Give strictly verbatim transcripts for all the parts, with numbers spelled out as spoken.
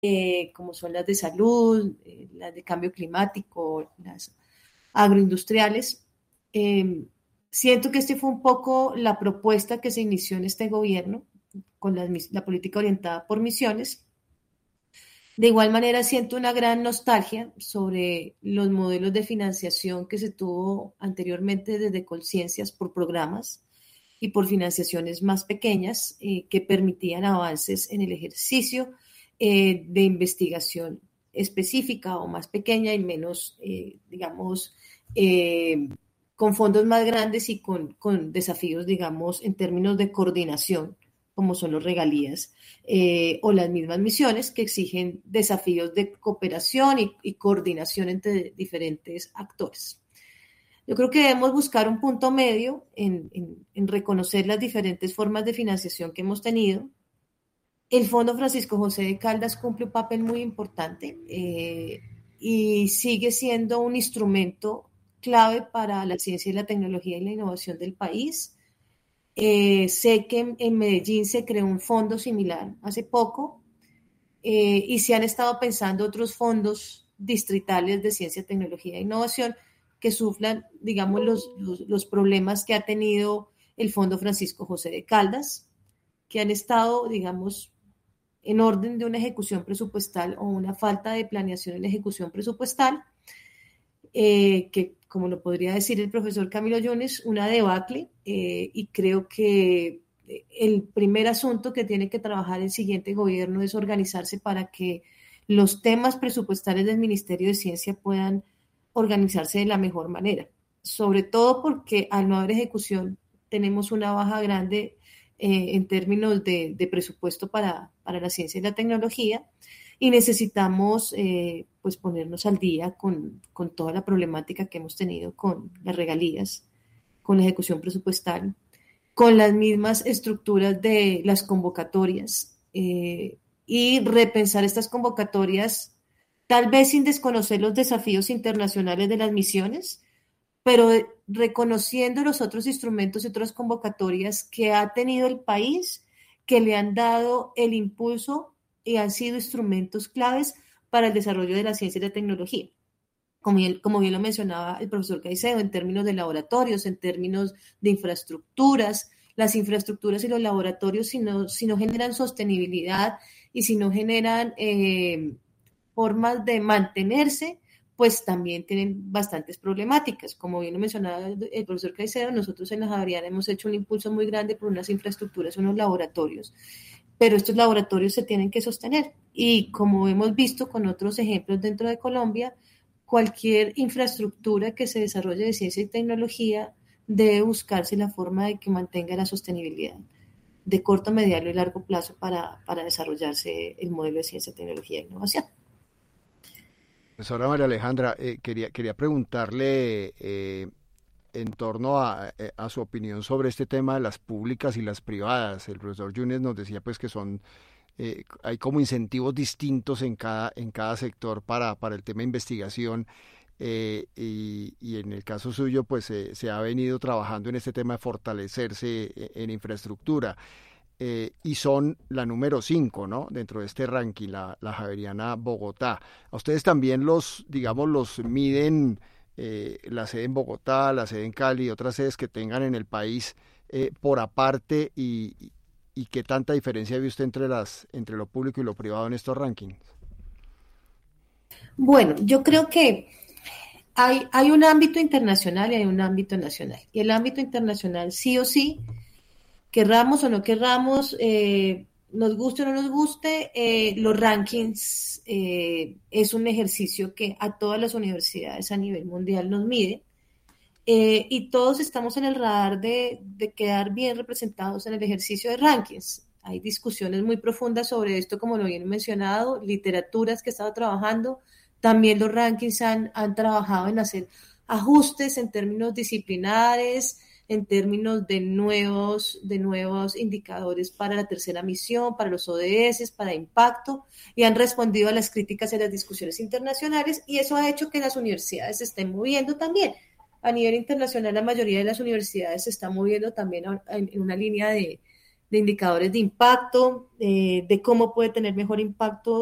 eh, como son las de salud, eh, las de cambio climático, las agroindustriales. Eh, siento que este fue un poco la propuesta que se inició en este gobierno con la, la política orientada por misiones. De igual manera, siento una gran nostalgia sobre los modelos de financiación que se tuvo anteriormente desde Conciencias por programas y por financiaciones más pequeñas eh, que permitían avances en el ejercicio eh, de investigación específica o más pequeña y menos, eh, digamos, eh, con fondos más grandes y con, con desafíos, digamos, en términos de coordinación, como son los regalías, eh, o las mismas misiones que exigen desafíos de cooperación y, y coordinación entre diferentes actores. Yo creo que debemos buscar un punto medio en, en, en reconocer las diferentes formas de financiación que hemos tenido. El Fondo Francisco José de Caldas cumple un papel muy importante eh, y sigue siendo un instrumento clave para la ciencia y la tecnología y la innovación del país. Eh, sé que en, en Medellín se creó un fondo similar hace poco eh, y se han estado pensando otros fondos distritales de ciencia, tecnología e innovación que sufran, digamos, los, los, los problemas que ha tenido el Fondo Francisco José de Caldas, que han estado, digamos, en orden de una ejecución presupuestal o una falta de planeación en la ejecución presupuestal, eh, que, como lo podría decir el profesor Camilo Yunes, una debacle, eh, y creo que el primer asunto que tiene que trabajar el siguiente gobierno es organizarse para que los temas presupuestales del Ministerio de Ciencia puedan organizarse de la mejor manera, sobre todo porque al no haber ejecución tenemos una baja grande eh, en términos de, de presupuesto para, para la ciencia y la tecnología, y necesitamos eh, pues ponernos al día con, con toda la problemática que hemos tenido con las regalías, con la ejecución presupuestal, con las mismas estructuras de las convocatorias eh, y repensar estas convocatorias, tal vez sin desconocer los desafíos internacionales de las misiones, pero reconociendo los otros instrumentos y otras convocatorias que ha tenido el país, que le han dado el impulso y han sido instrumentos claves para el desarrollo de la ciencia y la tecnología. Como bien, como bien lo mencionaba el profesor Caicedo, en términos de laboratorios, en términos de infraestructuras, las infraestructuras y los laboratorios, si no, si no generan sostenibilidad y si no generan eh, formas de mantenerse, pues también tienen bastantes problemáticas. Como bien lo mencionaba el profesor Caicedo, nosotros en la Javeriana hemos hecho un impulso muy grande por unas infraestructuras, unos laboratorios, pero estos laboratorios se tienen que sostener. Y como hemos visto con otros ejemplos dentro de Colombia, cualquier infraestructura que se desarrolle de ciencia y tecnología debe buscarse la forma de que mantenga la sostenibilidad de corto, mediano y largo plazo para, para desarrollarse el modelo de ciencia, tecnología e innovación. Profesora María Alejandra, eh, quería, quería preguntarle eh, en torno a, eh, a su opinión sobre este tema de las públicas y las privadas. El profesor Yunes nos decía pues que son eh, hay como incentivos distintos en cada, en cada sector para, para el tema de investigación. Eh, y, y en el caso suyo, pues eh, se ha venido trabajando en este tema de fortalecerse eh, en infraestructura. Eh, y son la número cinco, ¿no? Dentro de este ranking, la, la Javeriana Bogotá. A ustedes también los, digamos, los miden eh, la sede en Bogotá, la sede en Cali y otras sedes que tengan en el país eh, por aparte y, y qué tanta diferencia ve usted entre las, entre lo público y lo privado en estos rankings. Bueno, yo creo que hay, hay un ámbito internacional y hay un ámbito nacional. Y el ámbito internacional, sí o sí, querramos o no querramos, eh, nos guste o no nos guste, eh, los rankings eh, es un ejercicio que a todas las universidades a nivel mundial nos mide, eh, y todos estamos en el radar de, de quedar bien representados en el ejercicio de rankings. Hay discusiones muy profundas sobre esto, como lo bien mencionado, literaturas que he estado trabajando, también los rankings han, han trabajado en hacer ajustes en términos disciplinares, en términos de nuevos, de nuevos indicadores para la tercera misión, para los O D S, para impacto, y han respondido a las críticas y a las discusiones internacionales, y eso ha hecho que las universidades se estén moviendo también. A nivel internacional, la mayoría de las universidades se están moviendo también en una línea de, de indicadores de impacto, eh, de cómo puede tener mejor impacto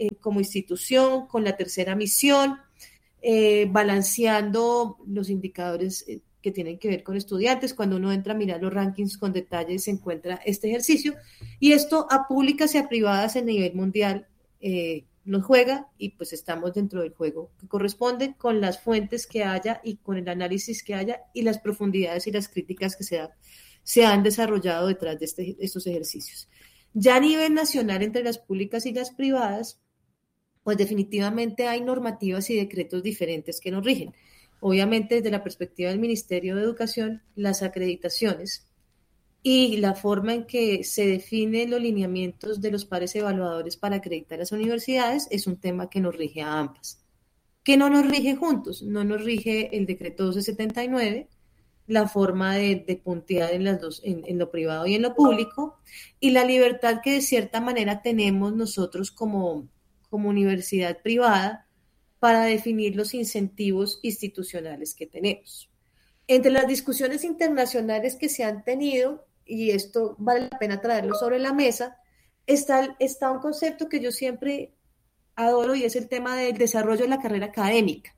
eh, como institución, con la tercera misión, eh, balanceando los indicadores eh, que tienen que ver con estudiantes. Cuando uno entra a mirar los rankings con detalle, se encuentra este ejercicio, y esto a públicas y a privadas a nivel mundial eh, nos juega, y pues estamos dentro del juego que corresponde, con las fuentes que haya y con el análisis que haya y las profundidades y las críticas que se, ha, se han desarrollado detrás de este, estos ejercicios. Ya a nivel nacional, entre las públicas y las privadas, pues definitivamente hay normativas y decretos diferentes que nos rigen. Obviamente, desde la perspectiva del Ministerio de Educación, las acreditaciones y la forma en que se definen los lineamientos de los pares evaluadores para acreditar las universidades es un tema que nos rige a ambas. ¿Qué no nos rige juntos? No nos rige el decreto doce setenta y nueve, la forma de, de puntear en, las dos, en, en lo privado y en lo público, y la libertad que de cierta manera tenemos nosotros como, como universidad privada para definir los incentivos institucionales que tenemos. Entre las discusiones internacionales que se han tenido, y esto vale la pena traerlo sobre la mesa, está, está un concepto que yo siempre adoro, y es el tema del desarrollo de la carrera académica.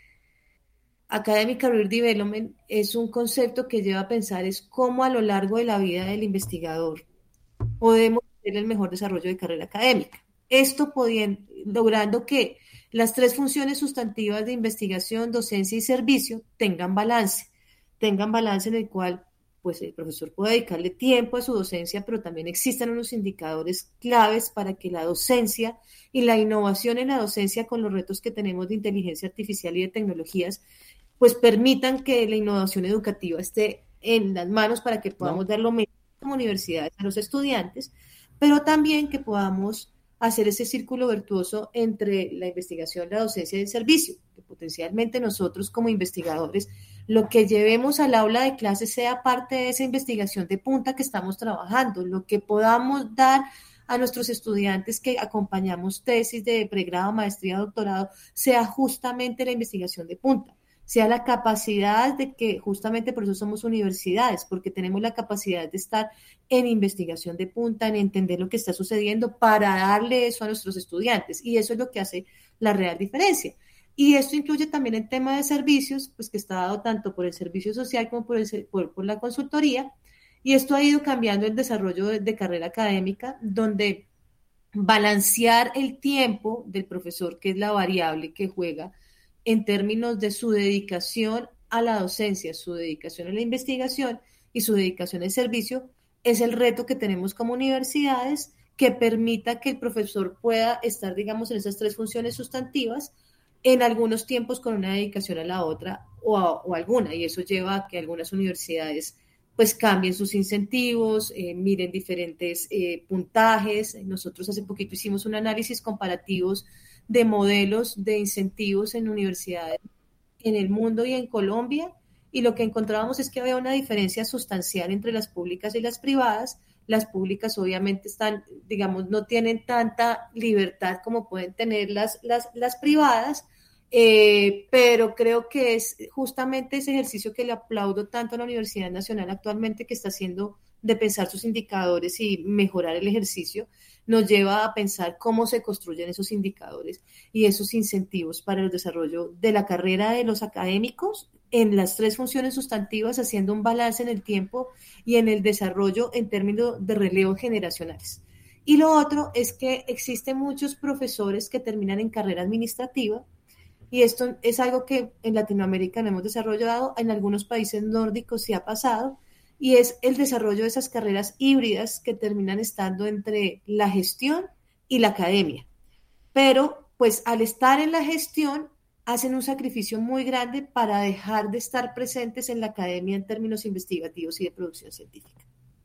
Academic Career Development es un concepto que lleva a pensar es cómo a lo largo de la vida del investigador podemos tener el mejor desarrollo de carrera académica. Esto pudiendo, logrando que las tres funciones sustantivas de investigación, docencia y servicio tengan balance, tengan balance en el cual pues el profesor pueda dedicarle tiempo a su docencia, pero también existan unos indicadores claves para que la docencia y la innovación en la docencia, con los retos que tenemos de inteligencia artificial y de tecnologías, pues permitan que la innovación educativa esté en las manos para que podamos ¿no? dar lo mejor como universidades a los estudiantes, pero también que podamos hacer ese círculo virtuoso entre la investigación, la docencia y el servicio, que potencialmente nosotros como investigadores lo que llevemos al aula de clase sea parte de esa investigación de punta que estamos trabajando, lo que podamos dar a nuestros estudiantes que acompañamos tesis de pregrado, maestría, doctorado, sea justamente la investigación de punta, sea la capacidad de que, justamente por eso somos universidades, porque tenemos la capacidad de estar en investigación de punta, en entender lo que está sucediendo para darle eso a nuestros estudiantes, y eso es lo que hace la real diferencia. Y esto incluye también el tema de servicios, pues que está dado tanto por el servicio social como por, el, por, por la consultoría, y esto ha ido cambiando el desarrollo de, de carrera académica, donde balancear el tiempo del profesor, que es la variable que juega en términos de su dedicación a la docencia, su dedicación a la investigación y su dedicación al servicio, es el reto que tenemos como universidades, que permita que el profesor pueda estar, digamos, en esas tres funciones sustantivas, en algunos tiempos con una dedicación a la otra o, a, o alguna, y eso lleva a que algunas universidades pues cambien sus incentivos, eh, miren diferentes eh, puntajes. Nosotros hace poquito hicimos un análisis comparativos de modelos de incentivos en universidades en el mundo y en Colombia, y lo que encontrábamos es que había una diferencia sustancial entre las públicas y las privadas. Las públicas obviamente están, digamos, no tienen tanta libertad como pueden tener las, las, las privadas, eh, pero creo que es justamente ese ejercicio que le aplaudo tanto a la Universidad Nacional actualmente, que está haciendo, de pensar sus indicadores y mejorar el ejercicio, nos lleva a pensar cómo se construyen esos indicadores y esos incentivos para el desarrollo de la carrera de los académicos en las tres funciones sustantivas, haciendo un balance en el tiempo y en el desarrollo en términos de relevos generacionales. Y lo otro es que existen muchos profesores que terminan en carrera administrativa, y esto es algo que en Latinoamérica no hemos desarrollado, en algunos países nórdicos sí ha pasado, y es el desarrollo de esas carreras híbridas que terminan estando entre la gestión y la academia. Pero, pues, al estar en la gestión, hacen un sacrificio muy grande para dejar de estar presentes en la academia en términos investigativos y de producción científica.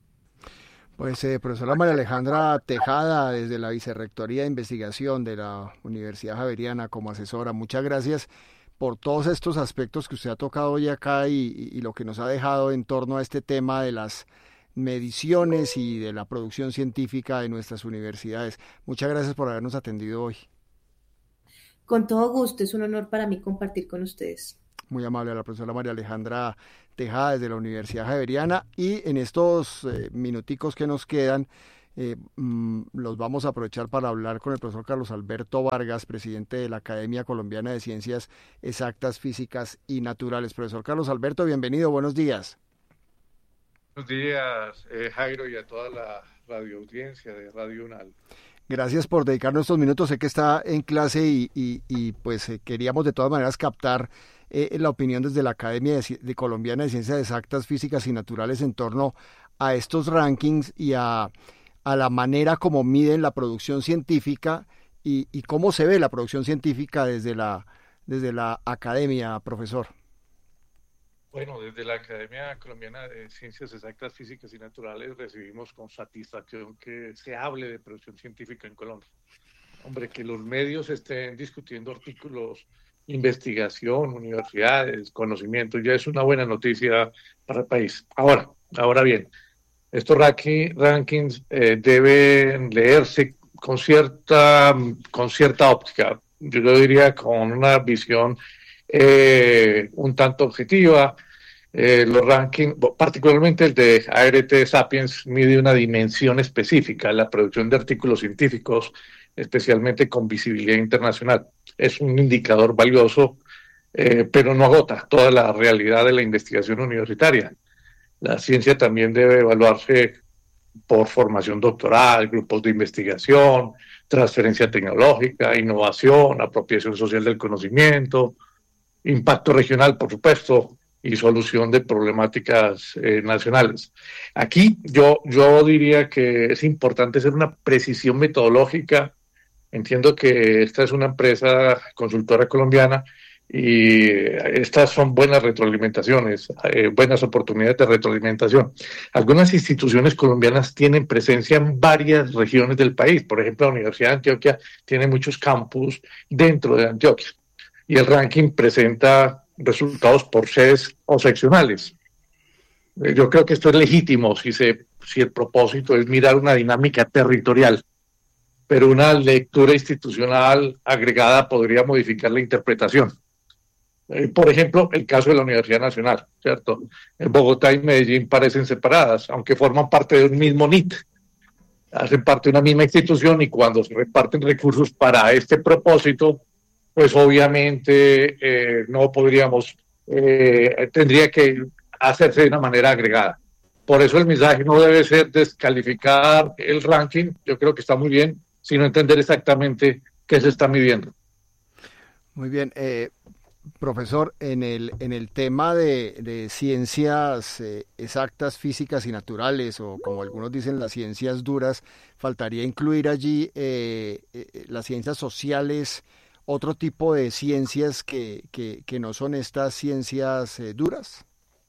Pues, eh, profesora María Alejandra Tejada, desde la Vicerrectoría de Investigación de la Universidad Javeriana, como asesora, muchas gracias por todos estos aspectos que usted ha tocado hoy acá y, y, y lo que nos ha dejado en torno a este tema de las mediciones y de la producción científica de nuestras universidades. Muchas gracias por habernos atendido hoy. Con todo gusto, es un honor para mí compartir con ustedes. Muy amable a la profesora María Alejandra Tejada desde la Universidad Javeriana, y en estos eh, minuticos que nos quedan, Eh, mm, los vamos a aprovechar para hablar con el profesor Carlos Alberto Vargas, presidente de la Academia Colombiana de Ciencias Exactas, Físicas y Naturales. Profesor Carlos Alberto, bienvenido, buenos días. Buenos días, eh, Jairo, y a toda la radioaudiencia de Radio UNAL. Gracias por dedicarnos estos minutos. Sé que está en clase y, y, y pues eh, queríamos de todas maneras captar eh, la opinión desde la Academia de, de Colombiana de Ciencias Exactas, Físicas y Naturales en torno a estos rankings y a, a la manera como miden la producción científica y, y cómo se ve la producción científica desde la, desde la academia, profesor. Bueno, desde la Academia Colombiana de Ciencias Exactas, Físicas y Naturales recibimos con satisfacción que se hable de producción científica en Colombia. Hombre, que los medios estén discutiendo artículos, investigación, universidades, conocimiento, ya es una buena noticia para el país. Ahora, ahora bien, estos ranking, rankings eh, deben leerse con cierta, con cierta óptica, yo lo diría con una visión eh, un tanto objetiva. Eh, los rankings, particularmente el de A R T Sapiens, mide una dimensión específica, la producción de artículos científicos, especialmente con visibilidad internacional. Es un indicador valioso, eh, pero no agota toda la realidad de la investigación universitaria. La ciencia también debe evaluarse por formación doctoral, grupos de investigación, transferencia tecnológica, innovación, apropiación social del conocimiento, impacto regional, por supuesto, y solución de problemáticas eh, nacionales. Aquí yo, yo diría que es importante hacer una precisión metodológica. Entiendo que esta es una empresa consultora colombiana y estas son buenas retroalimentaciones, eh, buenas oportunidades de retroalimentación. Algunas instituciones colombianas tienen presencia en varias regiones del país. Por ejemplo, la Universidad de Antioquia tiene muchos campus dentro de Antioquia y el ranking presenta resultados por sedes o seccionales. Eh, yo creo que esto es legítimo si, se, si el propósito es mirar una dinámica territorial, pero una lectura institucional agregada podría modificar la interpretación. Eh, por ejemplo, el caso de la Universidad Nacional, ¿cierto? En Bogotá y Medellín parecen separadas, aunque forman parte de un mismo N I T. Hacen parte de una misma institución y cuando se reparten recursos para este propósito, pues obviamente eh, no podríamos, eh, tendría que hacerse de una manera agregada. Por eso el mensaje no debe ser descalificar el ranking, yo creo que está muy bien, sino entender exactamente qué se está midiendo. Muy bien, eh, profesor, en el, en el tema de, de ciencias eh, exactas, físicas y naturales, o como algunos dicen, las ciencias duras, faltaría incluir allí eh, eh, las ciencias sociales, otro tipo de ciencias que, que, que no son estas ciencias eh, duras.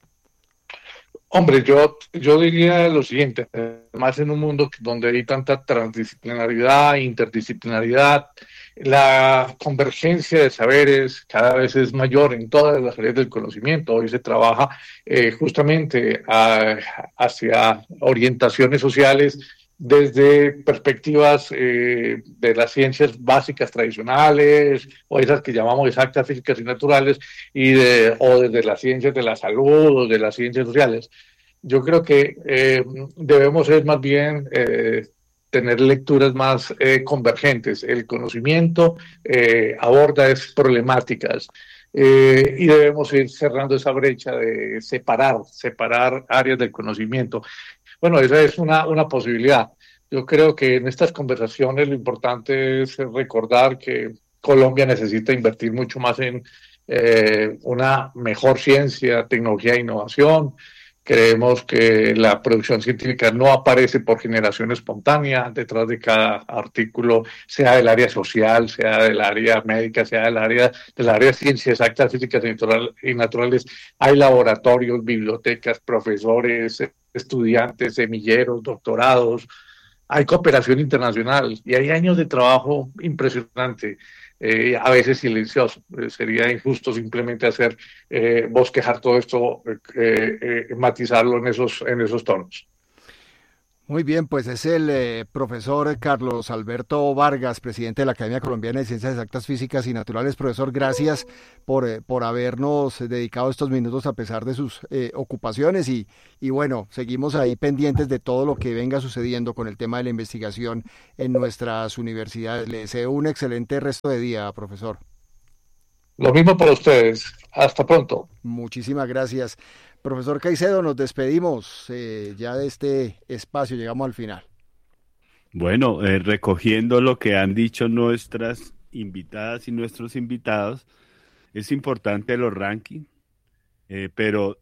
Hombre, yo, yo diría lo siguiente, más en un mundo donde hay tanta transdisciplinaridad, interdisciplinaridad, la convergencia de saberes cada vez es mayor en todas las áreas del conocimiento. Hoy se trabaja eh, justamente a, hacia orientaciones sociales desde perspectivas eh, de las ciencias básicas tradicionales o esas que llamamos exactas, físicas y naturales, y de, o desde las ciencias de la salud o de las ciencias sociales. Yo creo que eh, debemos ser más bien eh, tener lecturas más eh, convergentes. El conocimiento eh, aborda esas problemáticas eh, y debemos ir cerrando esa brecha de separar, separar áreas del conocimiento. Bueno, esa es una, una posibilidad. Yo creo que en estas conversaciones lo importante es recordar que Colombia necesita invertir mucho más en eh, una mejor ciencia, tecnología e innovación. Creemos que la producción científica no aparece por generación espontánea. Detrás de cada artículo, sea del área social, sea del área médica, sea del área, del área de ciencias exactas, físicas y naturales, hay laboratorios, bibliotecas, profesores, estudiantes, semilleros, doctorados. Hay cooperación internacional y hay años de trabajo impresionante. Eh, a veces silencioso. Eh, sería injusto simplemente hacer eh, bosquejar todo esto, eh, eh, matizarlo en esos, en esos tonos. Muy bien, pues es el eh, profesor Carlos Alberto Vargas, presidente de la Academia Colombiana de Ciencias Exactas Físicas y Naturales. Profesor, gracias por, eh, por habernos dedicado estos minutos a pesar de sus eh, ocupaciones y, y bueno, seguimos ahí pendientes de todo lo que venga sucediendo con el tema de la investigación en nuestras universidades. Le deseo un excelente resto de día, profesor. Lo mismo para ustedes. Hasta pronto. Muchísimas gracias. Profesor Caicedo, nos despedimos eh, ya de este espacio, llegamos al final. Bueno, eh, recogiendo lo que han dicho nuestras invitadas y nuestros invitados, es importante los rankings, eh, pero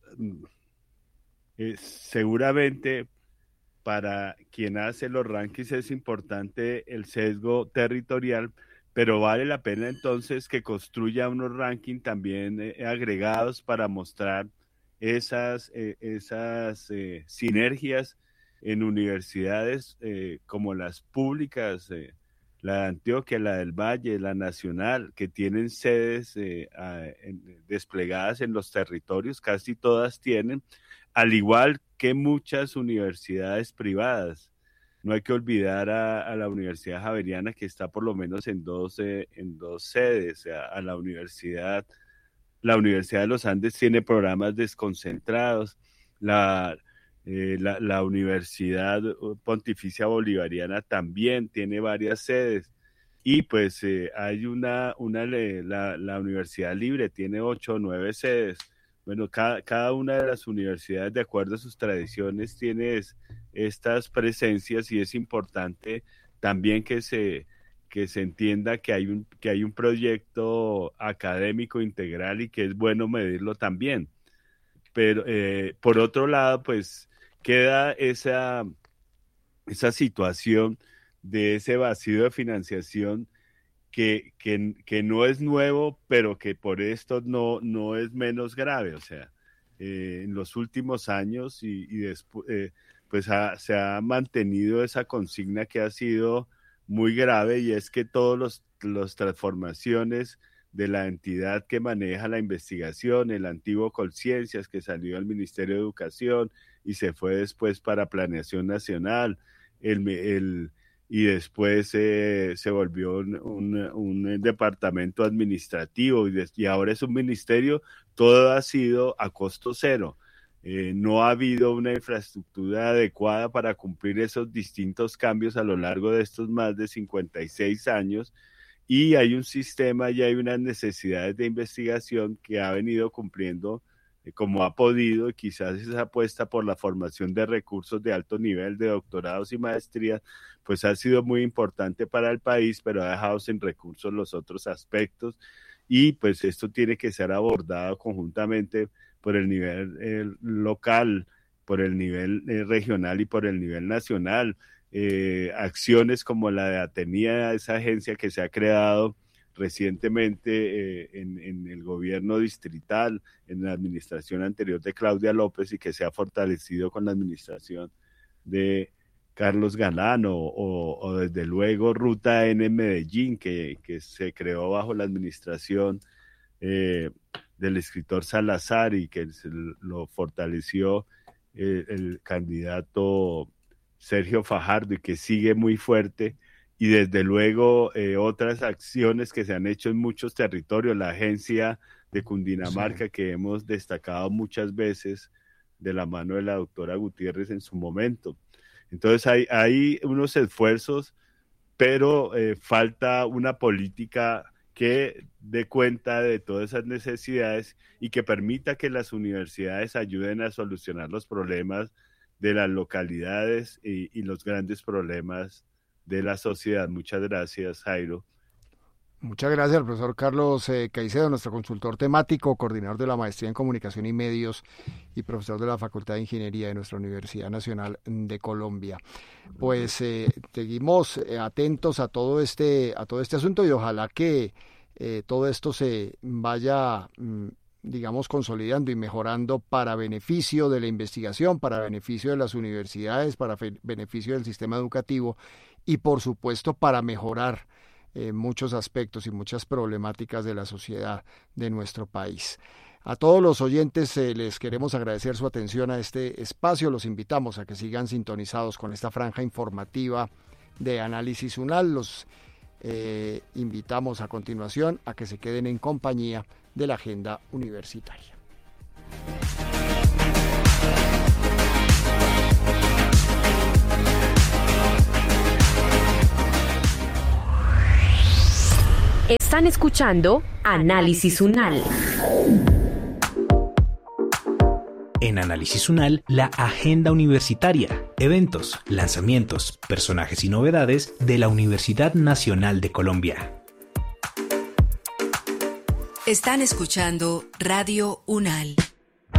eh, seguramente para quien hace los rankings es importante el sesgo territorial, pero vale la pena entonces que construya unos rankings también eh, agregados para mostrar esas, eh, esas eh, sinergias en universidades eh, como las públicas, eh, la de Antioquia, la del Valle, la Nacional, que tienen sedes eh, a, en, desplegadas en los territorios, casi todas tienen, al igual que muchas universidades privadas. No hay que olvidar a, a la Universidad Javeriana, que está por lo menos en dos, eh, en dos sedes, a, a la Universidad La Universidad de los Andes tiene programas desconcentrados, la, eh, la, la Universidad Pontificia Bolivariana también tiene varias sedes, y pues eh, hay una, una la, la Universidad Libre tiene ocho o nueve sedes. Bueno, cada, cada una de las universidades, de acuerdo a sus tradiciones, tiene es, estas presencias, y es importante también que se... que se entienda que hay un que hay un proyecto académico integral y que es bueno medirlo también. Pero eh, por otro lado, pues queda esa esa situación de ese vacío de financiación que, que, que no es nuevo, pero que por esto no, no es menos grave. O sea, eh, en los últimos años y, y después, eh, pues ha, se ha mantenido esa consigna que ha sido muy grave, y es que todas los, las transformaciones de la entidad que maneja la investigación, el antiguo Colciencias, que salió del Ministerio de Educación y se fue después para Planeación Nacional, el, el, y después eh, se volvió un, un, un departamento administrativo, y, de, y ahora es un ministerio, todo ha sido a costo cero. Eh, no ha habido una infraestructura adecuada para cumplir esos distintos cambios a lo largo de estos más de cincuenta y seis años, y hay un sistema y hay unas necesidades de investigación que ha venido cumpliendo eh, como ha podido, y quizás esa apuesta por la formación de recursos de alto nivel, de doctorados y maestrías, pues ha sido muy importante para el país, pero ha dejado sin recursos los otros aspectos, y pues esto tiene que ser abordado conjuntamente por el nivel eh, local, por el nivel eh, regional y por el nivel nacional. Eh, acciones como la de Atenea, esa agencia que se ha creado recientemente eh, en, en el gobierno distrital, en la administración anterior de Claudia López, y que se ha fortalecido con la administración de Carlos Galán, o, o, o desde luego Ruta N en Medellín, que, que se creó bajo la administración eh, del escritor Salazar, y que se lo fortaleció eh, el candidato Sergio Fajardo, y que sigue muy fuerte, y desde luego eh, otras acciones que se han hecho en muchos territorios, la agencia de Cundinamarca, sí, que hemos destacado muchas veces de la mano de la doctora Gutiérrez en su momento. Entonces hay, hay unos esfuerzos, pero eh, falta una política que dé cuenta de todas esas necesidades y que permita que las universidades ayuden a solucionar los problemas de las localidades y, y los grandes problemas de la sociedad. Muchas gracias, Jairo. Muchas gracias al profesor Carlos eh, Caicedo, nuestro consultor temático, coordinador de la Maestría en Comunicación y Medios y profesor de la Facultad de Ingeniería de nuestra Universidad Nacional de Colombia. Pues eh, seguimos eh, atentos a todo este a todo este asunto, y ojalá que eh, todo esto se vaya, mm, digamos, consolidando y mejorando para beneficio de la investigación, para beneficio de las universidades, para beneficio del sistema educativo y, por supuesto, para mejorar Eh, muchos aspectos y muchas problemáticas de la sociedad de nuestro país. A todos los oyentes eh, les queremos agradecer su atención a este espacio. Los invitamos a que sigan sintonizados con esta franja informativa de Análisis UNAL. Los eh, invitamos a continuación a que se queden en compañía de la agenda universitaria. Están escuchando Análisis UNAL. En Análisis UNAL, la agenda universitaria, eventos, lanzamientos, personajes y novedades de la Universidad Nacional de Colombia. Están escuchando Radio UNAL.